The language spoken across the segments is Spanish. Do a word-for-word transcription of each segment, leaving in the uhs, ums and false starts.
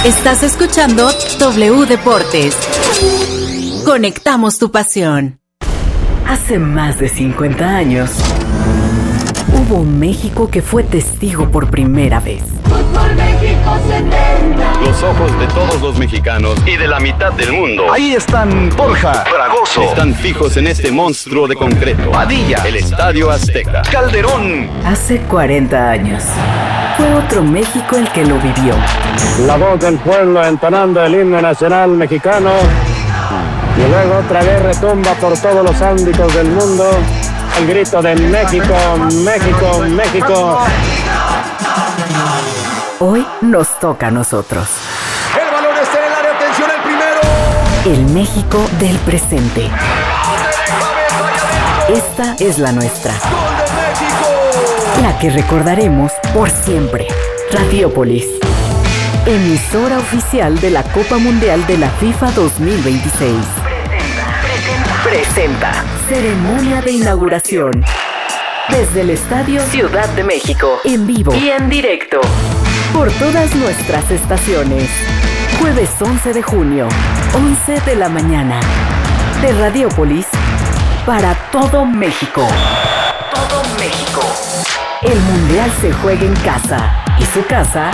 Estás escuchando W Deportes. Conectamos tu pasión. Hace más de cincuenta años, hubo un México que fue testigo por primera vez. Fútbol México setenta. Los ojos de todos los mexicanos y de la mitad del mundo. Ahí están Borja, Fragoso. Están fijos en este monstruo de concreto. Padilla. El Estadio Azteca. Calderón. Hace cuarenta años, fue otro México el que lo vivió. La voz del pueblo entonando el himno nacional mexicano. Y luego otra vez retumba por todos los ámbitos del mundo el grito de México, México, México. Hoy nos toca a nosotros. El balón está en el área, atención el primero. El México del presente. Esta es la nuestra. ¡Gol de México! La que recordaremos por siempre. Radiopolis, emisora oficial de la Copa Mundial de la FIFA dos mil veintiséis. Presenta, presenta, presenta. Ceremonia de inauguración. Desde el Estadio Ciudad de México. En vivo y en directo. Por todas nuestras estaciones. Jueves once de junio, once de la mañana. De Radiopolis para todo México. Todo México. El Mundial se juega en casa. Y su casa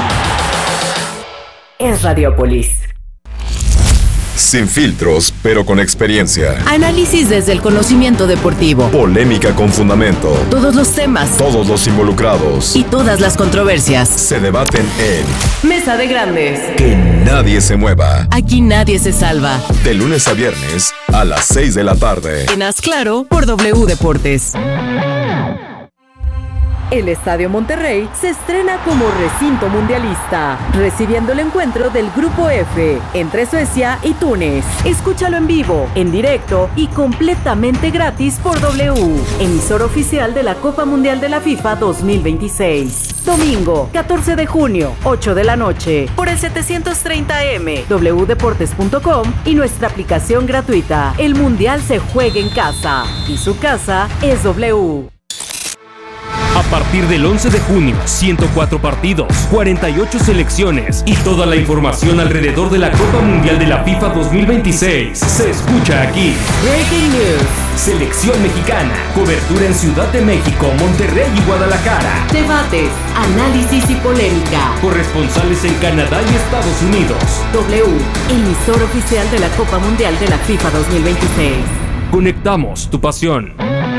es Radiopolis. Sin filtros, pero con experiencia. Análisis desde el conocimiento deportivo. Polémica con fundamento. Todos los temas. Todos los involucrados. Y todas las controversias. Se debaten en Mesa de Grandes. Que nadie se mueva. Aquí nadie se salva. De lunes a viernes a las seis de la tarde. En Haz Claro por W Deportes. El Estadio Monterrey se estrena como recinto mundialista, recibiendo el encuentro del Grupo F entre Suecia y Túnez. Escúchalo en vivo, en directo y completamente gratis por W, emisora oficial de la Copa Mundial de la FIFA dos mil veintiséis. Domingo, catorce de junio, ocho de la noche, por el setecientos treinta eme, w deportes punto com y nuestra aplicación gratuita. El Mundial se juega en casa y su casa es W. A partir del once de junio, ciento cuatro partidos, cuarenta y ocho selecciones y toda la información alrededor de la Copa Mundial de la FIFA dos mil veintiséis se escucha aquí. Breaking News. Selección mexicana, cobertura en Ciudad de México, Monterrey y Guadalajara. Debates, análisis y polémica. Corresponsales en Canadá y Estados Unidos. W, emisora oficial de la Copa Mundial de la FIFA dos mil veintiséis. Conectamos tu pasión.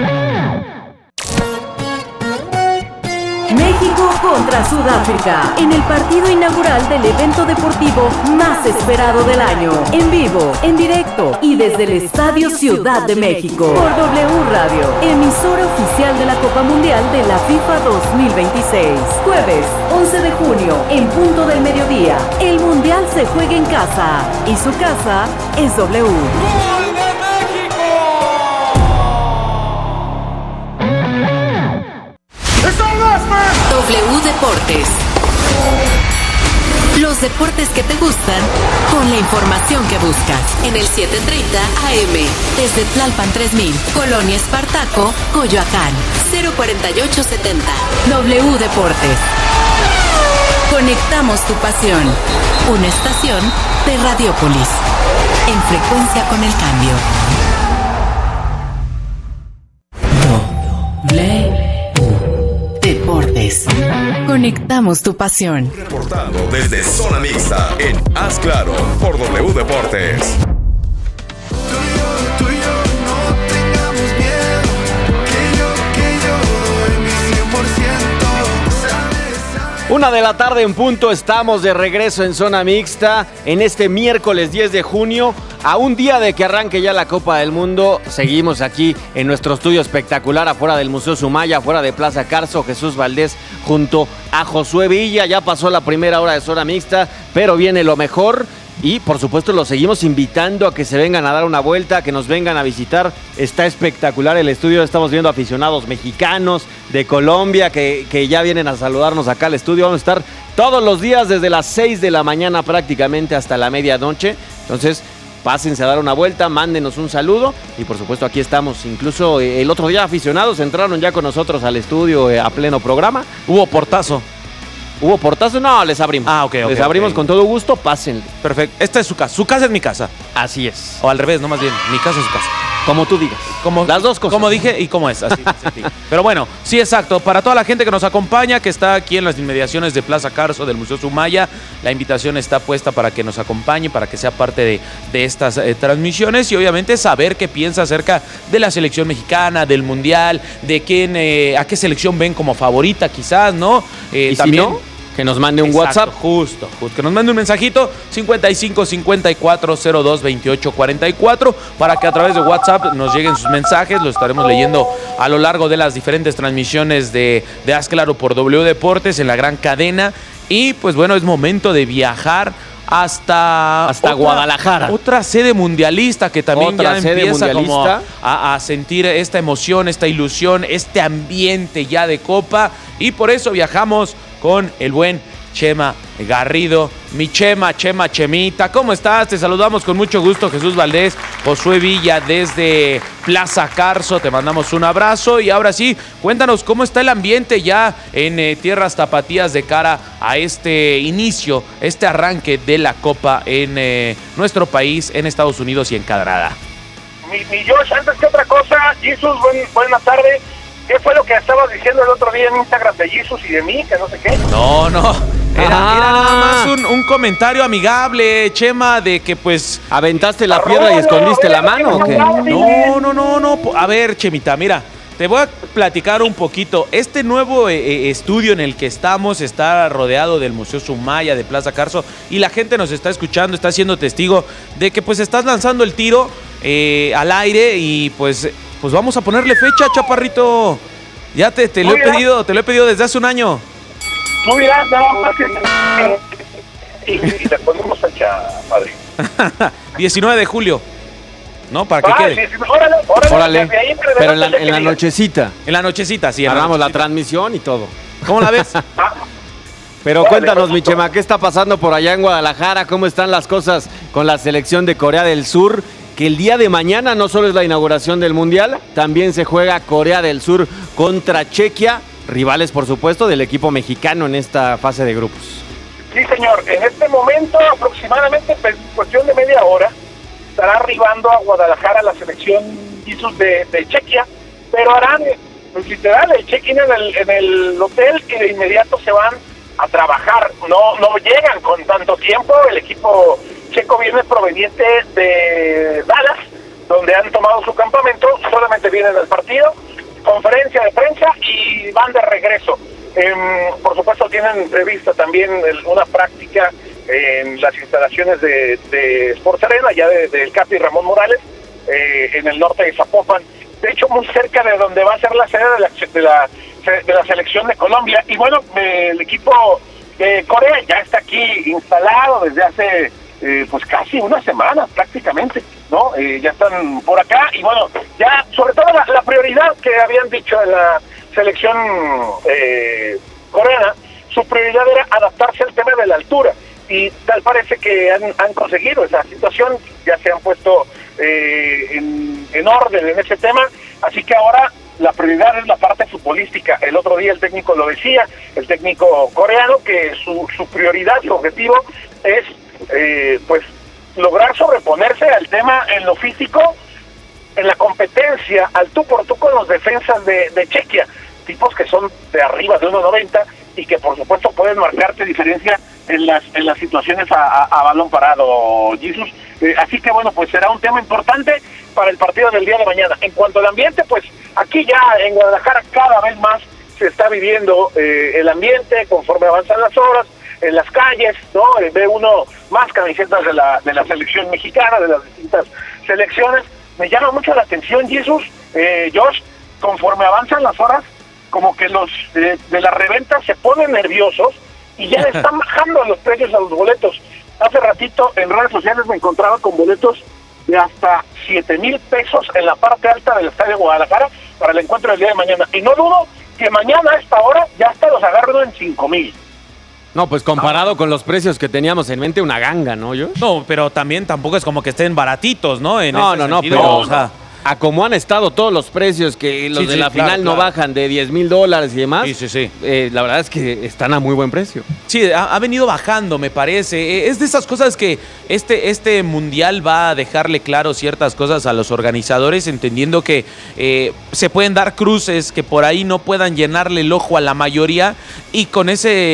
México contra Sudáfrica, en el partido inaugural del evento deportivo más esperado del año. En vivo, en directo y desde el Estadio Ciudad de México. Por W Radio, emisora oficial de la Copa Mundial de la FIFA dos mil veintiséis. Jueves, once de junio, en punto del mediodía. El Mundial se juega en casa y su casa es W. W Deportes. Los deportes que te gustan con la información que buscas. En el setecientos treinta A M. Desde Tlalpan tres mil. Colonia Espartaco, Coyoacán. cero cuarenta y ocho setenta. W Deportes. Conectamos tu pasión. Una estación de Radiopolis. En frecuencia con el cambio. W Deportes. Conectamos tu pasión. Reportando desde Zona Mixta en Haz Claro por W Deportes. Una de la tarde en punto, estamos de regreso en Zona Mixta en este miércoles diez de junio. A un día de que arranque ya la Copa del Mundo, seguimos aquí en nuestro estudio espectacular afuera del Museo Sumaya, afuera de Plaza Carso. Jesús Valdés junto a Josué Villa. Ya pasó la primera hora de Zona Mixta, pero viene lo mejor. Y por supuesto los seguimos invitando a que se vengan a dar una vuelta, que nos vengan a visitar. Está espectacular el estudio, estamos viendo aficionados mexicanos de Colombia que, que ya vienen a saludarnos acá al estudio. Vamos a estar todos los días desde las seis de la mañana prácticamente hasta la medianoche. Entonces pásense a dar una vuelta, mándenos un saludo y por supuesto aquí estamos. Incluso el otro día aficionados entraron ya con nosotros al estudio a pleno programa. Hubo portazo. ¿Hubo portazo? No, les abrimos. Ah, ok, ok. Les abrimos okay. con todo gusto, pásenle. Perfecto. Esta es su casa. Su casa es mi casa. Así es. O al revés, no más bien. Mi casa es su casa. Como tú digas. Como, Las dos cosas. Como dije y como es. Así Pero bueno, sí, exacto. Para toda la gente que nos acompaña, que está aquí en las inmediaciones de Plaza Carso del Museo Sumaya, la invitación está puesta para que nos acompañe, para que sea parte de, de estas eh, transmisiones y obviamente saber qué piensa acerca de la selección mexicana, del Mundial, de quién, eh, a qué selección ven como favorita quizás, ¿no? Eh, ¿Y también, si no? Que nos mande un exacto, WhatsApp. Justo, justo. Que nos mande un mensajito cincuenta y cinco cincuenta y cuatro cero dos veintiocho cuarenta y cuatro para que a través de WhatsApp nos lleguen sus mensajes. Los estaremos leyendo a lo largo de las diferentes transmisiones de, de Haz Claro por W Deportes en la gran cadena. Y pues bueno, es momento de viajar hasta, hasta otra, Guadalajara. Otra sede mundialista que también otra ya sede empieza como mundialista. a, a sentir esta emoción, esta ilusión, este ambiente ya de Copa. Y por eso viajamos con el buen Chema Garrido. Mi Chema, Chema, Chemita, ¿cómo estás? Te saludamos con mucho gusto, Jesús Valdés, Josué Villa desde Plaza Carso, te mandamos un abrazo y ahora sí, cuéntanos cómo está el ambiente ya en eh, tierras tapatías de cara a este inicio, este arranque de la Copa en eh, nuestro país, en Estados Unidos y en Cadrada. Mi, mi Josh, antes que otra cosa, Jesús, buen, buena tarde. ¿Qué fue lo que estabas diciendo el otro día en Instagram de Jesús y de mí? Que no sé qué. No, no. Era, ah. era nada más un, un comentario amigable, Chema, de que pues... ¿Aventaste la piedra y escondiste la mano o qué? No, no, no, no. A ver, Chemita, mira, te voy a platicar un poquito. Este nuevo eh, estudio en el que estamos está rodeado del Museo Sumaya, de Plaza Carso, y la gente nos está escuchando, está siendo testigo de que pues estás lanzando el tiro eh, al aire y pues... Pues vamos a ponerle fecha, chaparrito. Ya te, te lo he pedido, te lo he pedido desde hace un año. Tú dirás, nada más que... Y, y le ponemos fecha, padre. diecinueve de julio. ¿No? Para que ah, quede. Sí, sí, órale, órale. Órale. Ahí, pero en la, en la nochecita. En la nochecita, sí. Agarramos la, la transmisión y todo. ¿Cómo la ves? Pero órale, cuéntanos, mi Chema, ¿qué está pasando por allá en Guadalajara? ¿Cómo están las cosas con la selección de Corea del Sur? Que el día de mañana no solo es la inauguración del Mundial, también se juega Corea del Sur contra Chequia, rivales por supuesto del equipo mexicano en esta fase de grupos. Sí, señor, en este momento aproximadamente en cuestión de media hora estará arribando a Guadalajara la selección de, de Chequia, pero harán pues, literal el check-in en el, en el hotel y de inmediato se van a trabajar, no, no llegan con tanto tiempo. El equipo checo viene proveniente de Dallas, donde han tomado su campamento, solamente vienen al partido, conferencia de prensa y van de regreso. Eh, por supuesto tienen prevista también el, una práctica en las instalaciones de, de Sports Arena, ya del de, de Capi Ramón Morales, eh, en el norte de Zapopan, de hecho muy cerca de donde va a ser la sede de la, de la, de la selección de Colombia. Y bueno, el equipo de Corea ya está aquí instalado desde hace Eh, pues casi una semana prácticamente, ¿no? Eh, ya están por acá y bueno, ya sobre todo la, la prioridad que habían dicho en la selección eh, coreana, su prioridad era adaptarse al tema de la altura y tal parece que han, han conseguido esa situación, ya se han puesto eh, en, en orden en ese tema, así que ahora la prioridad es la parte futbolística. El otro día el técnico lo decía, el técnico coreano, que su, su prioridad, su objetivo es Eh, pues lograr sobreponerse al tema en lo físico, en la competencia al tú por tú con los defensas de, de Chequia, tipos que son de arriba de uno noventa y que por supuesto pueden marcarte diferencia en las en las situaciones a, a, a balón parado, Jesús. Eh, así que bueno, pues será un tema importante para el partido del día de mañana. En cuanto al ambiente, pues aquí ya en Guadalajara cada vez más se está viviendo eh, el ambiente conforme avanzan las horas, en las calles, ¿no? Ve uno más camisetas de la de la selección mexicana, de las distintas selecciones. Me llama mucho la atención, Jesús, eh, Josh, conforme avanzan las horas, como que los eh, de la reventa se ponen nerviosos y ya le están bajando los precios a los boletos. Hace ratito en redes sociales me encontraba con boletos de hasta siete mil pesos en la parte alta del Estadio Guadalajara para el encuentro del día de mañana. Y no dudo que mañana a esta hora ya hasta los agarro en cinco mil. No, pues comparado ah. con los precios que teníamos en mente, una ganga, ¿no, yo? No, pero también tampoco es como que estén baratitos, ¿no? En no, ese no, sentido, no, pero... O sea, a como han estado todos los precios, que los Sí, de sí, la claro, final no claro. bajan de diez mil dólares y demás, Sí, sí, sí. eh, la verdad es que están a muy buen precio. Sí, ha, ha venido bajando, me parece. Eh, Es de esas cosas que este, este mundial va a dejarle claro ciertas cosas a los organizadores, entendiendo que eh, se pueden dar cruces que por ahí no puedan llenarle el ojo a la mayoría, y con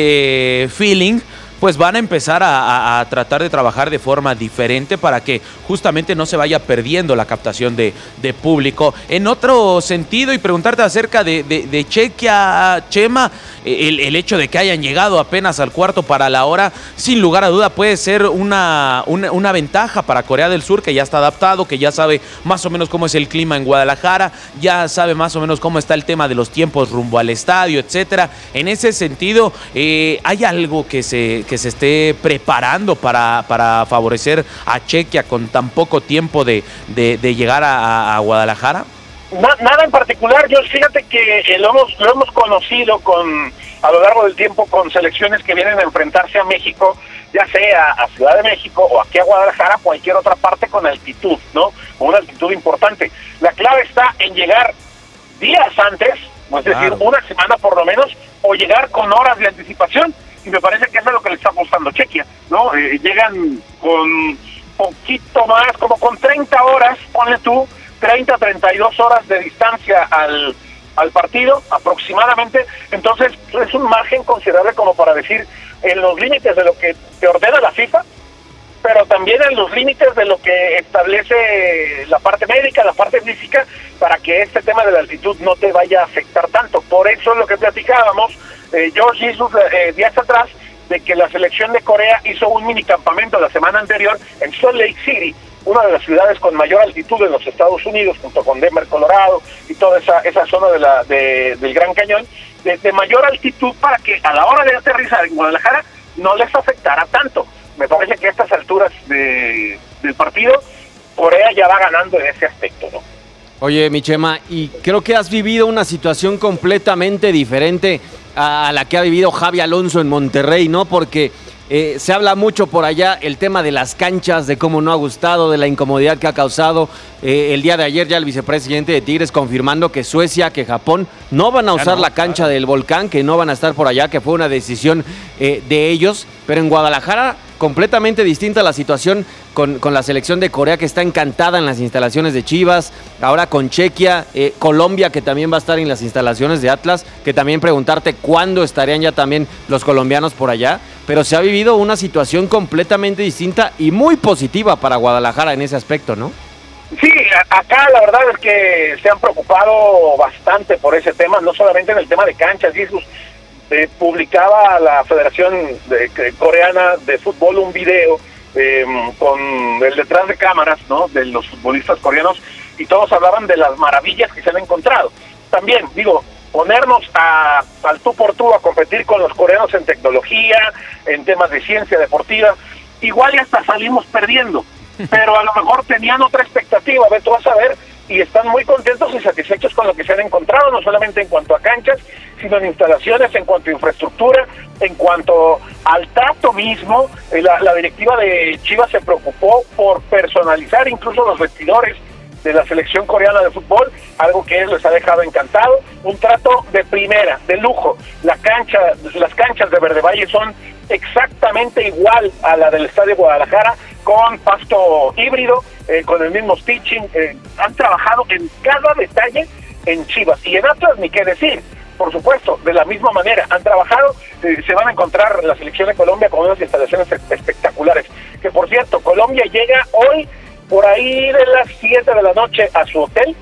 ese feeling pues van a empezar a, a, a tratar de trabajar de forma diferente para que justamente no se vaya perdiendo la captación de, de público. En otro sentido, y preguntarte acerca de, de, de Chequia, Chema, el, el hecho de que hayan llegado apenas al cuarto para la hora, sin lugar a duda puede ser una, una, una ventaja para Corea del Sur, que ya está adaptado, que ya sabe más o menos cómo es el clima en Guadalajara, ya sabe más o menos cómo está el tema de los tiempos rumbo al estadio, etcétera. En ese sentido, eh, ¿hay algo que se... que se esté preparando para, para favorecer a Chequia con tan poco tiempo de, de, de llegar a, a Guadalajara? Na, nada en particular. Yo fíjate que eh, lo, hemos, lo hemos conocido con a lo largo del tiempo con selecciones que vienen a enfrentarse a México, ya sea a Ciudad de México o aquí a Guadalajara, cualquier otra parte, con altitud, ¿no? Con una altitud importante. La clave está en llegar días antes, es decir, claro, una semana por lo menos, o llegar con horas de anticipación. Y me parece que eso es lo que le está apostando Chequia, ¿no? Eh, llegan con poquito más, como con treinta horas, ponle tú, treinta, treinta y dos horas de distancia al, al partido, aproximadamente. Entonces, es un margen considerable como para decir, en los límites de lo que te ordena la FIFA, pero también en los límites de lo que establece la parte médica, la parte física, para que este tema de la altitud no te vaya a afectar tanto. Por eso es lo que platicábamos, eh, George Jesus, eh, días atrás, de que la selección de Corea hizo un minicampamento la semana anterior en Salt Lake City, una de las ciudades con mayor altitud en los Estados Unidos, junto con Denver, Colorado, y toda esa esa zona de la de, del Gran Cañón, de, de mayor altitud, para que a la hora de aterrizar en Guadalajara no les afectara tanto. Me parece que a estas alturas de, del partido, Corea ya va ganando en ese aspecto, ¿no? Oye, mi Chema, y creo que has vivido una situación completamente diferente a la que ha vivido Javi Alonso en Monterrey, ¿no? Porque eh, se habla mucho por allá el tema de las canchas, de cómo no ha gustado, de la incomodidad que ha causado. Eh, el día de ayer ya el vicepresidente de Tigres confirmando que Suecia, que Japón no van a usar no, la cancha claro. del Volcán, que no van a estar por allá, que fue una decisión eh, de ellos. Pero en Guadalajara, completamente distinta la situación con, con la selección de Corea, que está encantada en las instalaciones de Chivas, ahora con Chequia, eh, Colombia, que también va a estar en las instalaciones de Atlas, que también preguntarte cuándo estarían ya también los colombianos por allá, pero se ha vivido una situación completamente distinta y muy positiva para Guadalajara en ese aspecto, ¿no? Sí, acá la verdad es que se han preocupado bastante por ese tema, no solamente en el tema de canchas, Jesús. Eh, publicaba la Federación de, de, Coreana de Fútbol un video eh, con el detrás de cámaras, ¿no?, de los futbolistas coreanos, y todos hablaban de las maravillas que se han encontrado. También, digo, ponernos a, al tú por tú a competir con los coreanos en tecnología, en temas de ciencia deportiva, igual y hasta salimos perdiendo, pero a lo mejor tenían otra expectativa, ve tú vas a ver, y están muy contentos y satisfechos con lo que se han encontrado, no solamente en cuanto a canchas, sino en instalaciones, en cuanto a infraestructura, en cuanto al trato mismo. La, la directiva de Chivas se preocupó por personalizar incluso los vestidores de la selección coreana de fútbol, algo que les ha dejado encantado. Un trato de primera, de lujo. La cancha, las canchas de Verde Valle son exactamente igual a la del Estadio Guadalajara, con pasto híbrido, eh, con el mismo stitching. Eh, han trabajado en cada detalle en Chivas, y en Atlas ni qué decir. Por supuesto, de la misma manera han trabajado. Eh, se van a encontrar la selección de Colombia con unas instalaciones espectaculares, que por cierto, Colombia llega hoy por ahí de las siete de la noche a su hotel,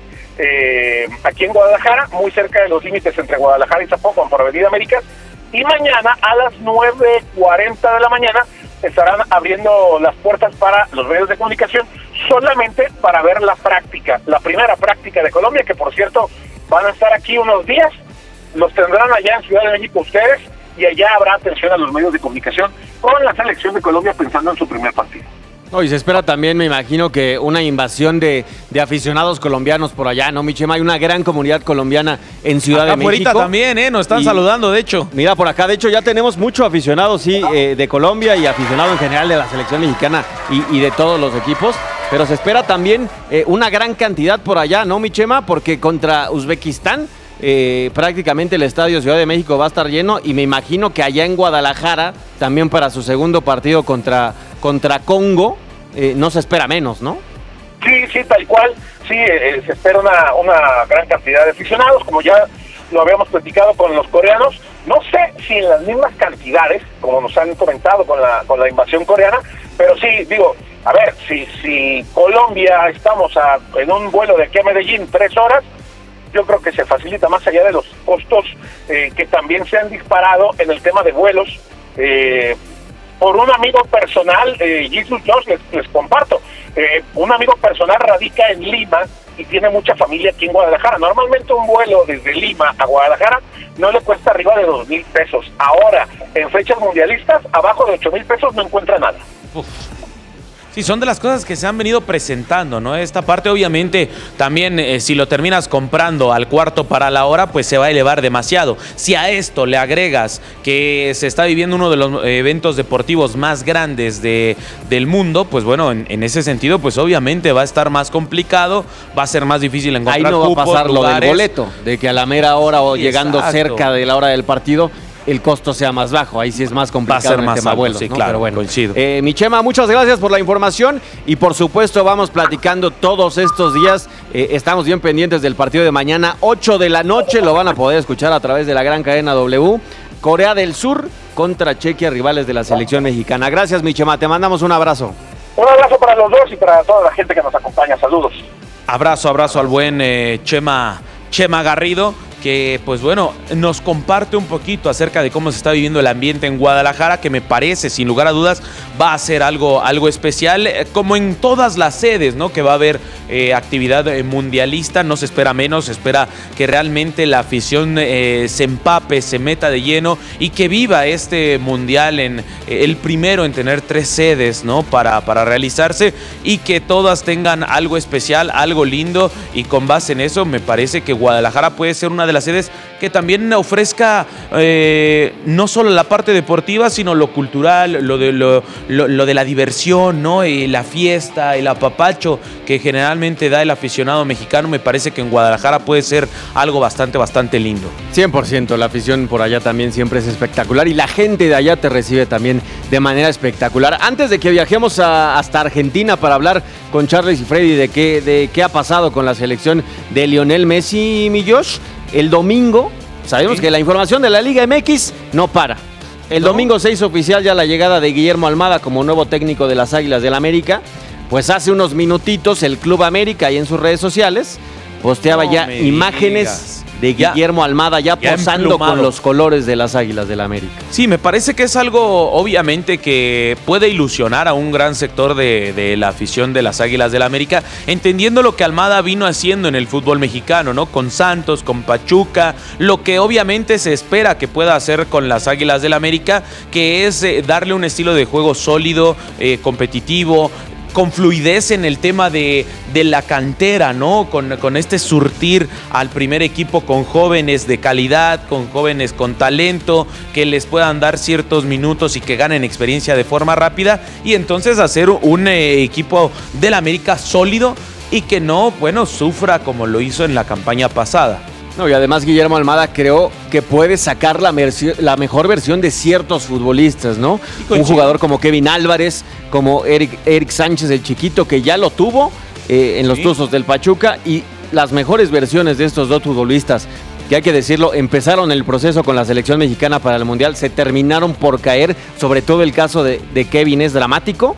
eh, aquí en Guadalajara, muy cerca de los límites entre Guadalajara y Zapopan por Avenida Américas, y mañana a las nueve cuarenta de la mañana estarán abriendo las puertas para los medios de comunicación, solamente para ver la práctica, la primera práctica de Colombia, que por cierto van a estar aquí unos días. Los tendrán allá en Ciudad de México ustedes, y allá habrá atención a los medios de comunicación con la selección de Colombia pensando en su primer partido. No, y se espera también, me imagino, que una invasión de, de aficionados colombianos por allá, ¿no, mi Chema? Hay una gran comunidad colombiana en Ciudad acá de México. Acá también, ¿eh? Nos están y, saludando, de hecho. Mira, por acá, de hecho, ya tenemos muchos aficionados, sí, eh, de Colombia, y aficionados en general de la selección mexicana y, y de todos los equipos. pero se espera también eh, una gran cantidad por allá, ¿no, mi Chema? Porque contra Uzbekistán eh, prácticamente el Estadio Ciudad de México va a estar lleno y me imagino que allá en Guadalajara, también para su segundo partido contra, contra Congo, eh, no se espera menos, ¿no? Sí, sí, tal cual. Sí, eh, se espera una, una gran cantidad de aficionados, como ya lo habíamos platicado con los coreanos. No sé si en las mismas cantidades, como nos han comentado con la con la invasión coreana, pero sí, digo, a ver, si si Colombia estamos a, en un vuelo de aquí a Medellín tres horas, yo creo que se facilita más allá de los costos eh, que también se han disparado en el tema de vuelos. Eh, por un amigo personal, eh, Jesus Jones, les, les comparto, eh, un amigo personal radica en Lima y tiene mucha familia aquí en Guadalajara. Normalmente un vuelo desde Lima a Guadalajara no le cuesta arriba de dos mil pesos. Ahora, en fechas mundialistas, abajo de ocho mil pesos no encuentra nada. Uf. Sí, son de las cosas que se han venido presentando, ¿no? Esta parte, obviamente, también eh, si lo terminas comprando al cuarto para la hora, pues se va a elevar demasiado. Si a esto le agregas que se está viviendo uno de los eventos deportivos más grandes de, del mundo, pues bueno, en, en ese sentido, pues obviamente va a estar más complicado, va a ser más difícil encontrar ahí no cupos, va a pasar lugares. Lo del boleto, de que a la mera hora o Sí, llegando exacto. cerca de la hora del partido el costo sea más bajo, ahí sí es más complicado. Va a ser en más el tema alto, vuelos, sí, ¿no? claro, Pero bueno, coincido. Eh, mi Chema, muchas gracias por la información y por supuesto vamos platicando todos estos días, eh, estamos bien pendientes del partido de mañana, ocho de la noche, lo van a poder escuchar a través de la gran cadena W, Corea del Sur contra Chequia, rivales de la selección mexicana. Gracias, mi Chema, te mandamos un abrazo. Un abrazo para los dos y para toda la gente que nos acompaña, saludos. Abrazo, abrazo al buen eh, Chema, Chema Garrido, que pues bueno, nos comparte un poquito acerca de cómo se está viviendo el ambiente en Guadalajara, que me parece, sin lugar a dudas, va a ser algo, algo especial, eh, como en todas las sedes, ¿no? Que va a haber eh, actividad eh, mundialista, no se espera menos, se espera que realmente la afición eh, se empape, se meta de lleno y que viva este mundial, en eh, el primero en tener tres sedes, ¿no? Para, para realizarse y que todas tengan algo especial, algo lindo, y con base en eso me parece que Guadalajara puede ser una de las sedes que también ofrezca eh, no solo la parte deportiva, sino lo cultural, lo de, lo, lo, lo de la diversión, ¿no? Y la fiesta, el apapacho que generalmente da el aficionado mexicano. Me parece que en Guadalajara puede ser algo bastante, bastante lindo. cien por ciento, la afición por allá también siempre es espectacular y la gente de allá te recibe también de manera espectacular. Antes de que viajemos a, hasta Argentina para hablar con Charles y Freddy de qué, de qué ha pasado con la selección de Lionel Messi, mi Josh, el domingo, sabemos sí. que la información de la Liga M X no para. El ¿No? domingo se hizo oficial ya la llegada de Guillermo Almada como nuevo técnico de las Águilas del América. Pues hace unos minutitos el Club América ahí en sus redes sociales posteaba no ya imágenes digas. de Guillermo ya, Almada ya, ya posando emplumado. con los colores de las Águilas del América. Sí, me parece que es algo obviamente que puede ilusionar a un gran sector de, de la afición de las Águilas del América, entendiendo lo que Almada vino haciendo en el fútbol mexicano, ¿no? Con Santos, con Pachuca, lo que obviamente se espera que pueda hacer con las Águilas del América, que es eh, darle un estilo de juego sólido, eh, competitivo, con fluidez en el tema de, de la cantera, ¿no? Con, con este surtir al primer equipo con jóvenes de calidad, con jóvenes con talento, que les puedan dar ciertos minutos y que ganen experiencia de forma rápida, y entonces hacer un eh, equipo del América sólido y que no, bueno, sufra como lo hizo en la campaña pasada. No, y además Guillermo Almada creo que puede sacar la, merci- la mejor versión de ciertos futbolistas, ¿no? Un jugador como Kevin Álvarez, como Eric, Eric Sánchez el chiquito, que ya lo tuvo eh, en los sí. Tuzos del Pachuca, y las mejores versiones de estos dos futbolistas, que hay que decirlo, empezaron el proceso con la selección mexicana para el Mundial, se terminaron por caer, sobre todo el caso de, de Kevin es dramático.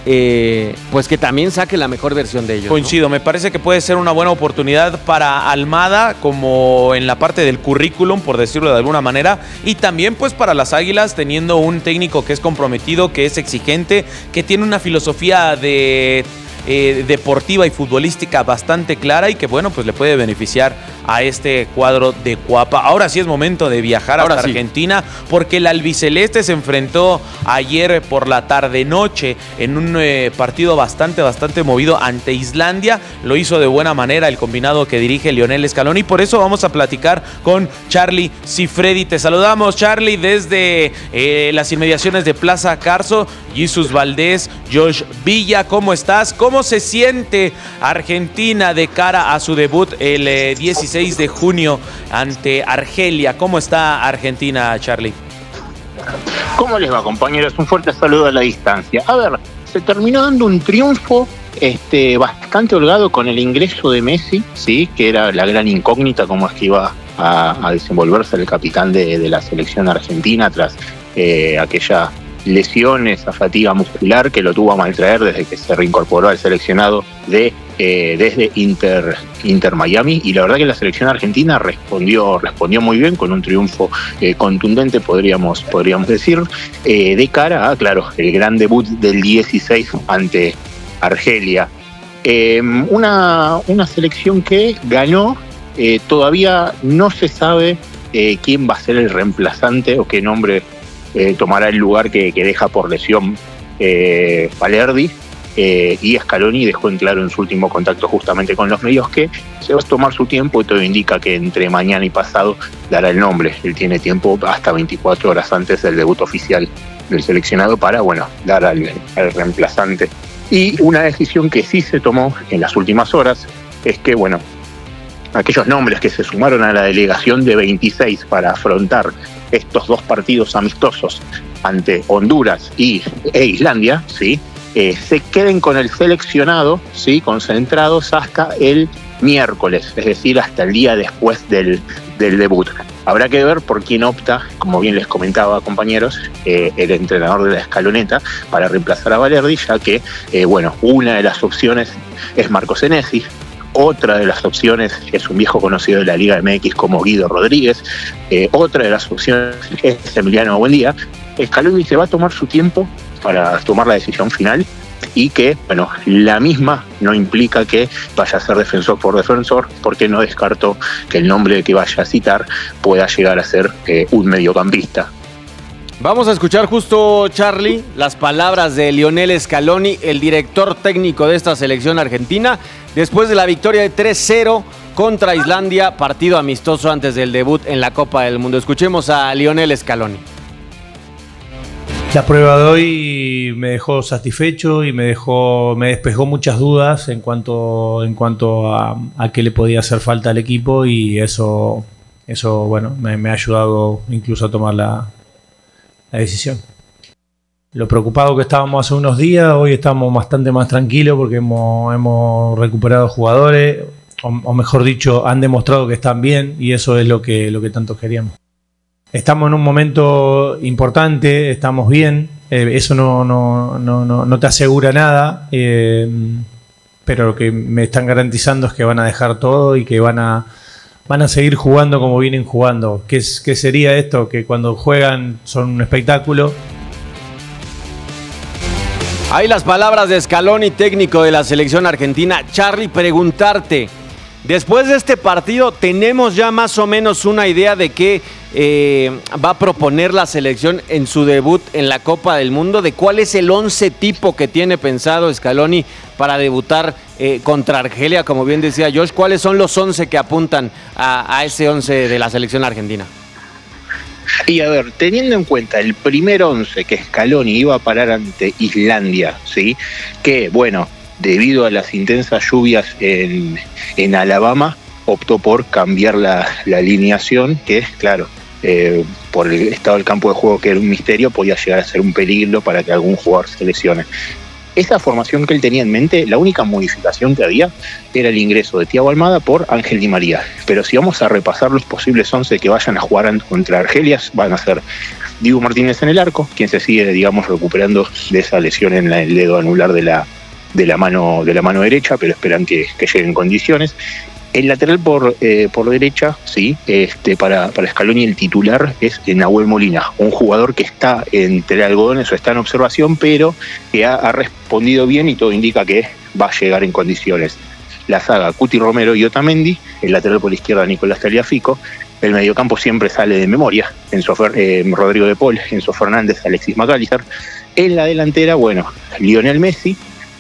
Eh, pues que también saque la mejor versión de ellos. Coincido, ¿no? Me parece que puede ser una buena oportunidad para Almada, como en la parte del currículum, por decirlo de alguna manera, y también pues para las Águilas, teniendo un técnico que es comprometido, que es exigente, que tiene una filosofía de eh, deportiva y futbolística bastante clara y que bueno, pues le puede beneficiar a este cuadro de Cuapa. Ahora sí es momento de viajar hasta sí. Argentina, porque el albiceleste se enfrentó ayer por la tarde-noche en un eh, partido bastante, bastante movido ante Islandia. Lo hizo de buena manera el combinado que dirige Lionel Scaloni. Por eso vamos a platicar con Charly Cifredi. Te saludamos, Charly, desde eh, las inmediaciones de Plaza Carso. Jesús Valdés, Josh Villa, ¿cómo estás? ¿Cómo se siente Argentina de cara a su debut el eh, dieciséis de junio ante Argelia? ¿Cómo está Argentina, Charly? ¿Cómo les va, compañeros? Un fuerte saludo a la distancia. A ver, se terminó dando un triunfo este, bastante holgado con el ingreso de Messi, sí, que era la gran incógnita, cómo es que iba a, a desenvolverse el capitán de, de la selección argentina tras eh, aquella lesión, esa fatiga muscular que lo tuvo a maltraer desde que se reincorporó al seleccionado de eh, desde Inter, Inter Miami, y la verdad que la selección argentina respondió respondió muy bien con un triunfo eh, contundente, podríamos podríamos decir, eh, de cara a, claro, el gran debut del dieciséis ante Argelia. Eh, una, una selección que ganó, eh, todavía no se sabe eh, quién va a ser el reemplazante o qué nombre Eh, tomará el lugar que, que deja por lesión eh, Balerdi, eh, y Scaloni dejó en claro en su último contacto justamente con los medios que se va a tomar su tiempo y todo indica que entre mañana y pasado dará el nombre. Él tiene tiempo hasta veinticuatro horas antes del debut oficial del seleccionado para, bueno, dar al, al reemplazante. Y una decisión que sí se tomó en las últimas horas es que, bueno, aquellos nombres que se sumaron a la delegación de veintiséis para afrontar estos dos partidos amistosos ante Honduras y, e Islandia, ¿sí? eh, se queden con el seleccionado, ¿sí? Concentrados hasta el miércoles, es decir, hasta el día después del, del debut. Habrá que ver por quién opta, como bien les comentaba, compañeros, eh, el entrenador de la Escaloneta para reemplazar a Balerdi, ya que, eh, bueno, una de las opciones es Marco Senesi. Otra de las opciones es un viejo conocido de la Liga M X como Guido Rodríguez. Eh, otra de las opciones es Emiliano Buendía. Scaloni se va a tomar su tiempo para tomar la decisión final y que, bueno, la misma no implica que vaya a ser defensor por defensor, porque no descarto que el nombre que vaya a citar pueda llegar a ser eh, un mediocampista. Vamos a escuchar justo, Charly, las palabras de Lionel Scaloni, el director técnico de esta selección argentina, después de la victoria de tres cero contra Islandia, partido amistoso antes del debut en la Copa del Mundo. Escuchemos a Lionel Scaloni. La prueba de hoy me dejó satisfecho y me dejó, me despejó muchas dudas en cuanto, en cuanto a, a qué le podía hacer falta al equipo, y eso, eso bueno, me, me ha ayudado incluso a tomar la la decisión. Lo preocupado que estábamos hace unos días, hoy estamos bastante más tranquilos porque hemos, hemos recuperado jugadores, o, o mejor dicho, han demostrado que están bien, y eso es lo que, lo que tanto queríamos. Estamos en un momento importante, estamos bien, eh, eso no, no, no, no, no te asegura nada, eh, pero lo que me están garantizando es que van a dejar todo y que van a van a seguir jugando como vienen jugando. ¿Qué, es, ¿Qué sería esto? Que cuando juegan son un espectáculo. Ahí las palabras de Scaloni, técnico de la selección argentina. Charly, preguntarte, después de este partido, ¿tenemos ya más o menos una idea de qué eh, va a proponer la selección en su debut en la Copa del Mundo? ¿De cuál es el once tipo que tiene pensado Scaloni para debutar eh, contra Argelia? Como bien decía Josh, ¿cuáles son los once que apuntan a, a ese once de la selección argentina? Y a ver, teniendo en cuenta el primer once que Scaloni iba a parar ante Islandia, ¿sí? Que, bueno, debido a las intensas lluvias en, en Alabama, optó por cambiar la, la alineación, que, claro, eh, por el estado del campo de juego, que era un misterio, podía llegar a ser un peligro para que algún jugador se lesione. Esa formación que él tenía en mente, la única modificación que había era el ingreso de Thiago Almada por Ángel Di María. Pero si vamos a repasar los posibles once que vayan a jugar contra Argelia, van a ser Dibu Martínez en el arco, quien se sigue, digamos, recuperando de esa lesión en el dedo anular de la, de la, mano, de la mano derecha, pero esperan que, que llegue en condiciones. El lateral por, eh, por derecha, sí, este, para, para Scaloni el titular es Nahuel Molina, un jugador que está entre algodones o está en observación, pero que ha, ha respondido bien y todo indica que va a llegar en condiciones. la saga Cuti Romero y Otamendi, el lateral por la izquierda Nicolás Tagliafico, el mediocampo siempre sale de memoria, Enzo Fer, eh, Rodrigo de Paul, Enzo Fernández, Alexis McAllister, en la delantera, bueno, Lionel Messi,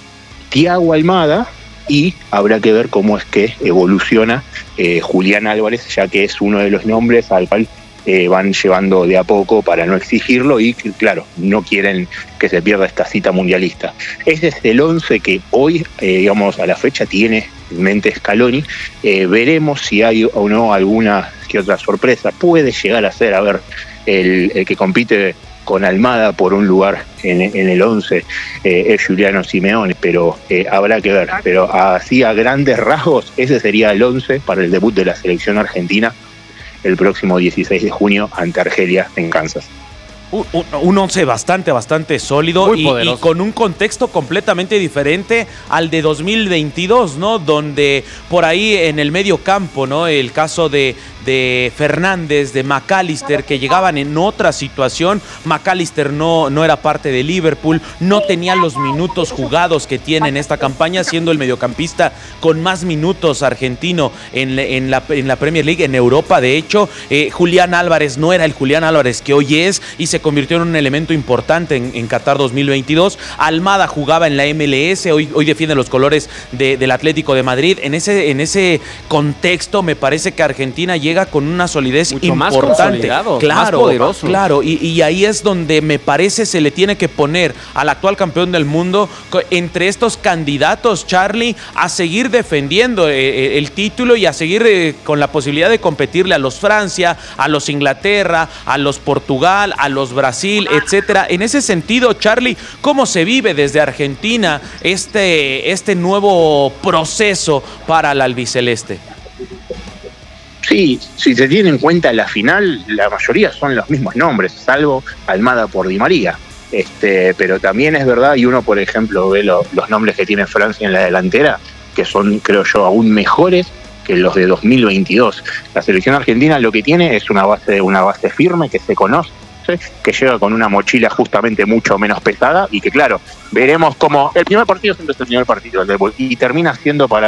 Thiago Almada, y habrá que ver cómo es que evoluciona eh, Julián Álvarez, ya que es uno de los nombres al cual eh, van llevando de a poco para no exigirlo y, claro, no quieren que se pierda esta cita mundialista. Ese es el once que hoy, eh, digamos, a la fecha tiene en mente Scaloni. Eh, veremos si hay o no alguna que otra sorpresa. Puede llegar a ser, a ver, el, el que compite con Almada por un lugar en, en el once eh, es Giuliano Simeone, pero eh, habrá que ver. Pero así a grandes rasgos, ese sería el once para el debut de la selección argentina el próximo dieciséis de junio ante Argelia en Kansas. Un, un, un once bastante, bastante sólido y, y con un contexto completamente diferente al de dos mil veintidós, ¿no? Donde por ahí en el medio campo, ¿no? El caso de, de Fernández, de McAllister, que llegaban en otra situación. McAllister no, no era parte de Liverpool, no tenía los minutos jugados que tiene en esta campaña, siendo el mediocampista con más minutos argentino en, en, la, en la Premier League, en Europa, de hecho. Eh, Julián Álvarez no era el Julián Álvarez que hoy es y se convirtió en un elemento importante en, en Qatar dos mil veintidós. Almada jugaba en la M L S, hoy, hoy defiende los colores de, del Atlético de Madrid. En ese, en ese contexto me parece que Argentina llega con una solidez mucho importante. Más consolidado, claro, más poderoso. Claro, y, y ahí es donde me parece se le tiene que poner al actual campeón del mundo entre estos candidatos, Charlie, a seguir defendiendo eh, el título y a seguir eh, con la posibilidad de competirle a los Francia, a los Inglaterra, a los Portugal, a los Brasil, etcétera. En ese sentido, Charlie, ¿cómo se vive desde Argentina este, este nuevo proceso para el albiceleste? Sí, si se tiene en cuenta la final, la mayoría son los mismos nombres, salvo Almada por Di María. Este, pero también es verdad, y uno, por ejemplo, ve lo, los nombres que tiene Francia en la delantera, que son, creo yo, aún mejores que los de dos mil veintidós. La selección argentina lo que tiene es una base, una base firme que se conoce, que llega con una mochila justamente mucho menos pesada y que, claro, veremos cómo el primer partido siempre es el primer partido y termina siendo para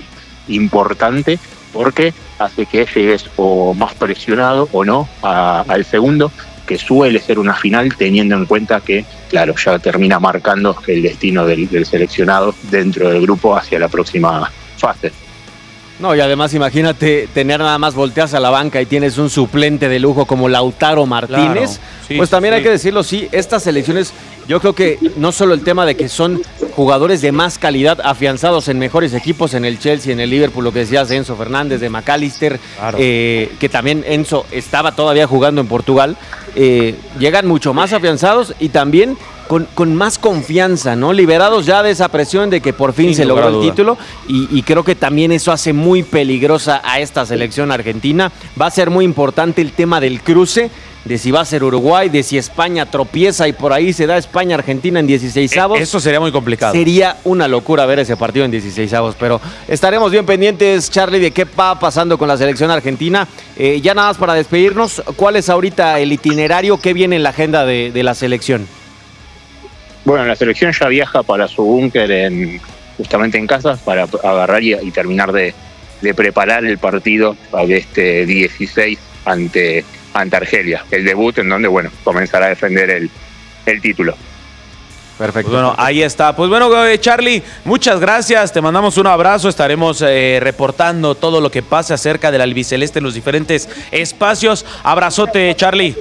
importante porque hace que llegues o más presionado o no a, al segundo, que suele ser una final, teniendo en cuenta que, claro, ya termina marcando el destino del, del seleccionado dentro del grupo hacia la próxima fase. No, y además imagínate tener nada más volteas a la banca y tienes un suplente de lujo como Lautaro Martínez. Claro, sí, pues también sí. Hay que decirlo, sí, estas selecciones, yo creo que no solo el tema de que son jugadores de más calidad, afianzados en mejores equipos, en el Chelsea, en el Liverpool, lo que decías de Enzo Fernández, de McAllister, claro. eh, que también Enzo estaba todavía jugando en Portugal, eh, llegan mucho más afianzados y también Con, con más confianza, ¿no? Liberados ya de esa presión de que por fin Sin se logró el duda. título y, y creo que también eso hace muy peligrosa a esta selección argentina. Va a ser muy importante el tema del cruce, de si va a ser Uruguay, de si España tropieza y por ahí se da España-Argentina en dieciseisavos. Eso sería muy complicado. Sería una locura ver ese partido en dieciseisavos, pero estaremos bien pendientes, Charlie, de qué va pasando con la selección argentina. Eh, ya nada más para despedirnos, ¿cuál es ahorita el itinerario? ¿Qué viene en la agenda de, de la selección? Bueno, la selección ya viaja para su búnker en, justamente en casa para agarrar y, y terminar de, de preparar el partido de este dieciséis ante, ante Argelia, el debut en donde, bueno, comenzará a defender el, el título. Perfecto. Pues bueno, ahí está. Pues bueno, Charlie, muchas gracias. Te mandamos un abrazo. Estaremos eh, reportando todo lo que pase acerca del albiceleste en los diferentes espacios. Abrazote, Charlie.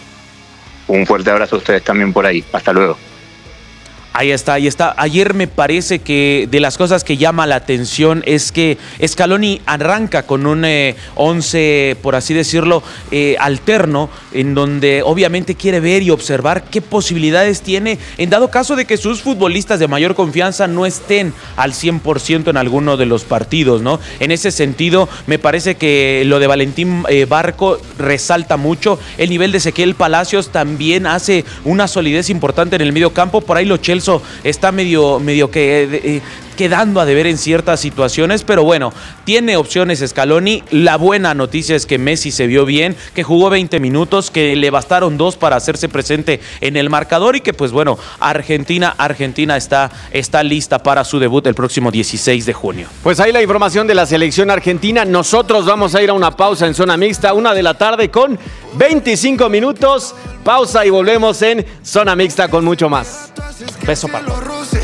Un fuerte abrazo a ustedes también por ahí. Hasta luego. Ahí está, ahí está. Ayer me parece que de las cosas que llama la atención es que Scaloni arranca con un eh, once, por así decirlo, eh, alterno, en donde obviamente quiere ver y observar qué posibilidades tiene en dado caso de que sus futbolistas de mayor confianza no estén al cien por ciento en alguno de los partidos, ¿no? En ese sentido, me parece que lo de Valentín eh, Barco resalta mucho. El nivel de Ezequiel Palacios también hace una solidez importante en el medio campo. Por ahí lo Chelsea está medio, medio que, eh, quedando a deber en ciertas situaciones, pero bueno, tiene opciones Scaloni. La buena noticia es que Messi se vio bien, que jugó veinte minutos, que le bastaron dos para hacerse presente en el marcador y que pues bueno, Argentina, Argentina está, está lista para su debut el próximo dieciséis de junio. Pues ahí la información de la selección argentina. Nosotros vamos a ir a una pausa en Zona Mixta, una de la tarde con veinticinco minutos. Pausa y volvemos en Zona Mixta con mucho más. Beso para todos.